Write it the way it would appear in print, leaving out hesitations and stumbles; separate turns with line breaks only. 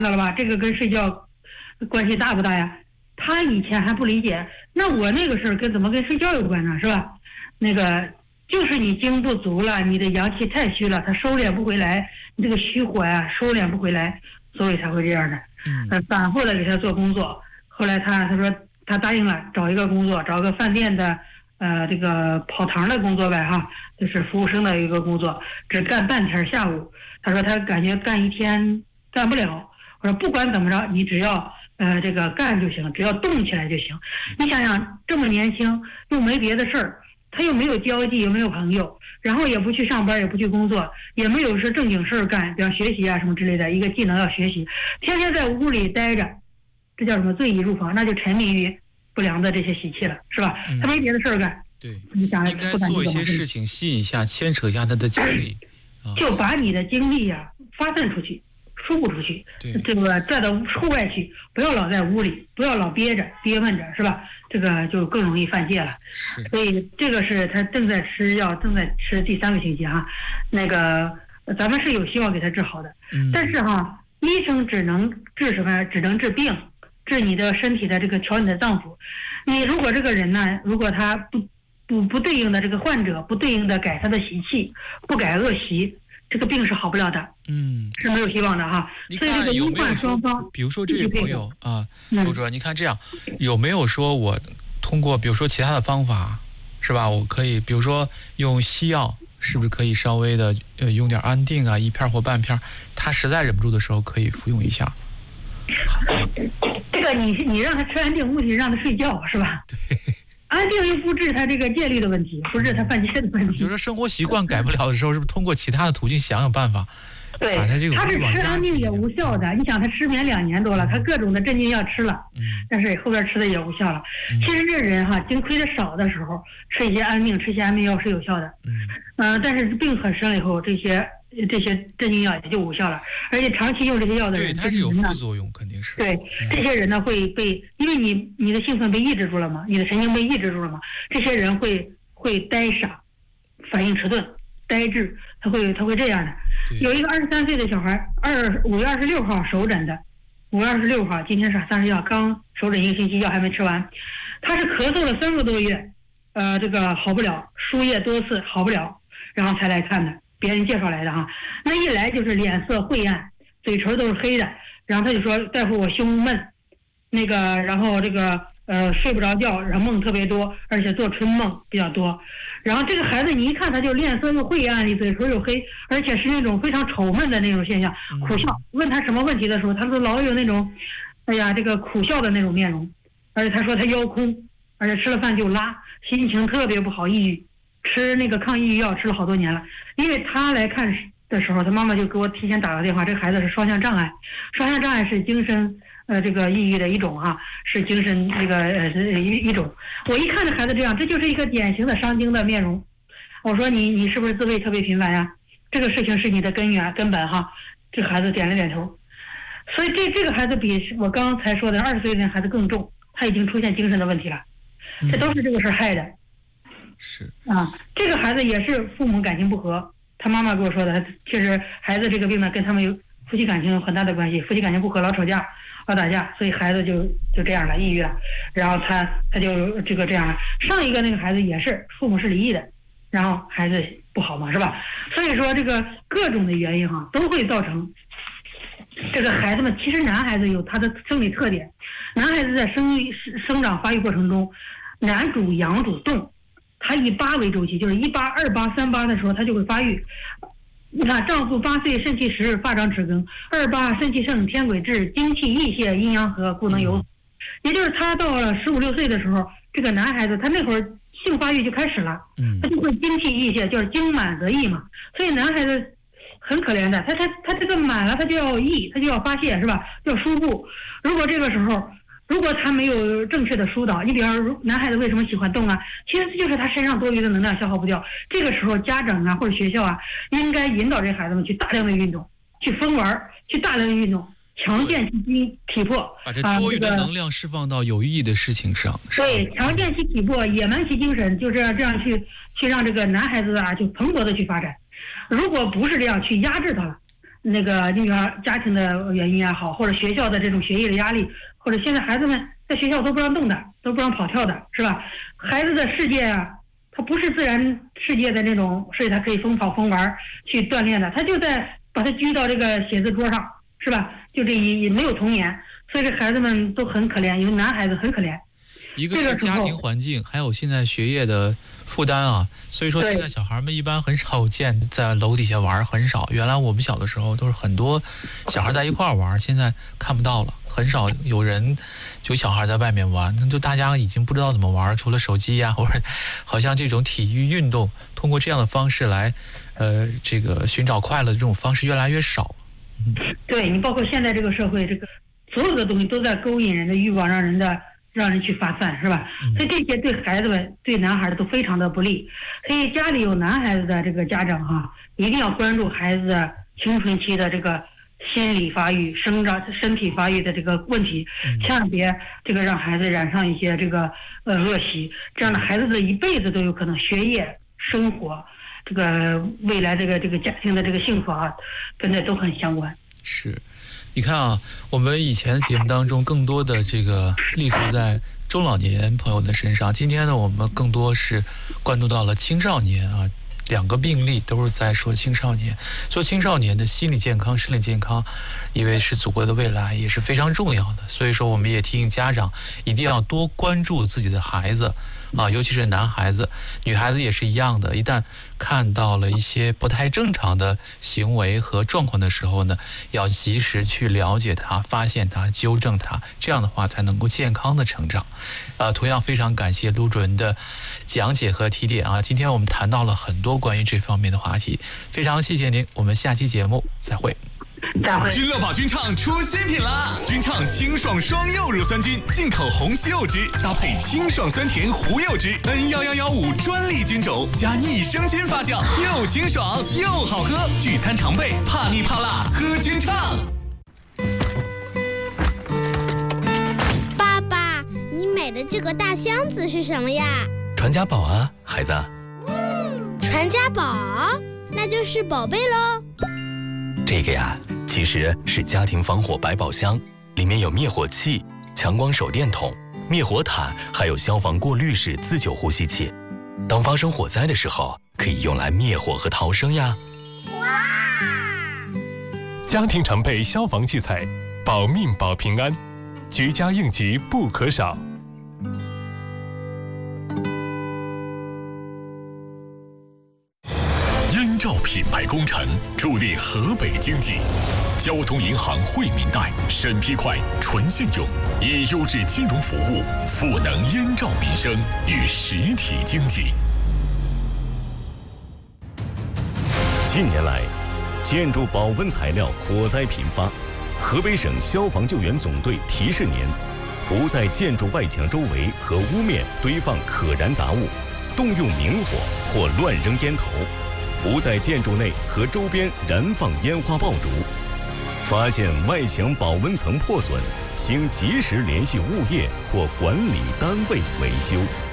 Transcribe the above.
知道了吧？这个跟睡觉关系大不大呀？他以前还不理解，那我那个事儿怎么跟睡觉有关呢？是吧？那个就是你精不足了，你的阳气太虚了，它收敛不回来，你这个虚火呀收敛不回来，所以才会这样的。反复的给他做工作，后来他说他答应了，找一个工作，找个饭店的这个跑堂的工作呗哈，就是服务生的一个工作，只干半天下午。他说他感觉干一天干不了，我说不管怎么着，你只要这个干就行，只要动起来就行。你想想这么年轻又没别的事儿，他又没有交际，又没有朋友，然后也不去上班，也不去工作，也没有说正经事儿干，比方学习啊什么之类的，一个技能要学习，天天在屋里待着，这叫什么？醉意入房，那就沉迷于不良的这些习气了，是吧？他没别的事儿干。
对，
你想
应该做一些事情，吸引一下、牵扯一下他的精力，
就把你的精力呀发散出去，输布出去，这个带到户外去，不要老在屋里，不要老憋闷着，是吧？这个就更容易犯戒了。所以这个是他正在吃药，正在吃第3个星期哈，那个咱们是有希望给他治好的，但是哈，医生只能治什么？只能治病，治你的身体的这个调你的脏腑。你如果这个人呢，如果他不对应的这个患者不对应的改他的习气，不改恶习，这个病是好不了的，是没有希望的哈。所以这个医患双方，
比如说这位朋友啊，陆主任，你看这样有没有说我通过比如说其他的方法，是吧？我可以比如说用西药，是不是可以稍微的用点安定啊，1片或半片，他实在忍不住的时候可以服用一下。
这个你让他吃安定，目的是让他睡觉，是吧？
对。
安定又不治他这个戒律的问题，不治他犯戒的问题。
就是说生活习惯改不了的时候，是不是通过其他的途径想办法？
对，他是吃安定也无效的。你想他失眠2年多了，他各种的镇静药吃了，但是后边吃的也无效了。其实这人哈，经亏的少的时候，吃一些安定，吃一些安眠药是有效的。但是病很深了以后，这些镇静药也就无效了，而且长期用这些药的人，
对，它是有副作用，肯定是。
对，这些人呢会被，因为你的兴奋被抑制住了嘛，你的神经被抑制住了嘛，这些人会呆傻，反应迟钝，呆滞，他会这样的。有一个23岁的小孩，5月26号首诊的，5月26号，今天是30号，刚首诊1个星期，药还没吃完，他是咳嗽了3个多月，这个好不了，输液多次好不了，然后才来看的。别人介绍来的哈，那一来就是脸色晦暗，嘴唇都是黑的，然后他就说大夫我胸闷，那个然后这个睡不着觉，然后梦特别多，而且做春梦比较多，然后这个孩子你一看他就脸色又晦暗，嘴唇又黑，而且是那种非常愁闷的那种现象，苦笑。问他什么问题的时候，他说老有那种，哎呀这个苦笑的那种面容，而且他说他腰空，而且吃了饭就拉，心情特别不好，抑郁。吃那个抗抑郁药吃了好多年了，因为他来看的时候，他妈妈就给我提前打个电话，这个孩子是双向障碍，双向障碍是精神这个抑郁的一种哈，是精神这个一种。我一看这孩子这样，这就是一个典型的伤精的面容。我说你是不是自慰特别频繁呀？这个事情是你的根本哈。这孩子点了点头。所以这个孩子比我刚才说的20岁的孩子更重，他已经出现精神的问题了，这都是这个事害的。
是
这个孩子也是父母感情不和，他妈妈跟我说的，确实孩子这个病呢跟他们有夫妻感情有很大的关系，夫妻感情不和，老吵架老打架，所以孩子就这样了，抑郁了，然后他就这样了。上一个那个孩子也是父母是离异的，然后孩子不好嘛，是吧？所以说这个各种的原因哈都会造成这个孩子们。其实男孩子有他的生理特点，男孩子在生长发育过程中，男主阳主动，他以8为周期，就是18、28、38的时候他就会发育。你看丈夫8岁肾气实，发长齿根；28肾气盛，天癸至，精气溢泄，阴阳和，故能有。也就是他到了15、16岁的时候，这个男孩子他那会儿性发育就开始了，他就会精气溢泄，就是精满则溢嘛。所以男孩子很可怜的，他这个满了，他就要溢，他就要发泄，是吧？要输布。如果这个时候，如果他没有正确的疏导，你比方说男孩子为什么喜欢动啊？其实就是他身上多余的能量消耗不掉。这个时候家长啊或者学校啊，应该引导这孩子们去大量的运动，去疯玩，去大量的运动，强健其体魄，
把这多余的能量释放到有意义的事情上。
对，强健其体魄，野蛮其精神，就这样去让这个男孩子啊就蓬勃的去发展。如果不是这样去压制他了， 那个女儿家庭的原因也好，或者学校的这种学业的压力，或者现在孩子们在学校都不让动的，都不让跑跳的，是吧？孩子的世界啊，他不是自然世界的那种，所以他可以疯跑疯玩去锻炼的，他就在把他拘到这个写字桌上，是吧？就这也没有童年，所以这孩子们都很可怜，有男孩子很可怜。
一个是家庭环境，还有现在学业的负担啊，所以说现在小孩们一般很少见在楼底下玩，很少。原来我们小的时候都是很多小孩在一块儿玩，现在看不到了，很少有人就小孩在外面玩，就大家已经不知道怎么玩，除了手机呀，或者好像这种体育运动，通过这样的方式来，这个寻找快乐的这种方式越来越少。
对，你包括现在这个社会，这个所有的东西都在勾引人的欲望，让人去发散，是吧？所以这些对孩子们、对男孩子都非常的不利。所以家里有男孩子的这个家长一定要关注孩子的青春期的这个心理发育、身体发育的这个问题，千万别这个让孩子染上一些这个恶习，这样的孩子的一辈子都有可能学业、生活、这个未来这个家庭的这个幸福跟这都很相关。
是。你看啊，我们以前节目当中更多的这个立足在中老年朋友的身上，今天呢，我们更多是关注到了青少年啊。2个病例都是在说青少年，说青少年的心理健康、生理健康，因为是祖国的未来，也是非常重要的。所以说，我们也提醒家长一定要多关注自己的孩子啊，尤其是男孩子、女孩子也是一样的。一旦看到了一些不太正常的行为和状况的时候呢，要及时去了解他、发现他、纠正他，这样的话才能够健康的成长。同样非常感谢陆主任的讲解和提点啊！今天我们谈到了很多关于这方面的话题，非常谢谢您，我们下期节目再会。
君乐宝菌畅出新品啦！菌畅清爽双柚乳酸菌，进口红西柚汁，搭配清爽酸甜胡柚汁，N11115专利菌种，加益生菌发酵，又清爽又好喝。聚餐常备，怕腻怕辣，喝菌畅。
爸爸，你买的这个大箱子是什么呀？
传家宝啊，孩子。
传家宝，那就是宝贝喽。
这个呀，其实是家庭防火百宝箱，里面有灭火器、强光手电筒、灭火毯，还有消防过滤式自救呼吸器。当发生火灾的时候，可以用来灭火和逃生呀。
哇！
家庭常备消防器材，保命保平安，居家应急不可少。
燕赵品牌工程助力河北经济，交通银行惠民贷，审批快，纯信用，以优质金融服务赋能燕赵民生与实体经济。
近年来，建筑保温材料火灾频发，河北省消防救援总队提示您：不在建筑外墙周围和屋面堆放可燃杂物，动用明火或乱扔烟头。不在建筑内和周边燃放烟花爆竹，发现外墙保温层破损，请及时联系物业或管理单位维修。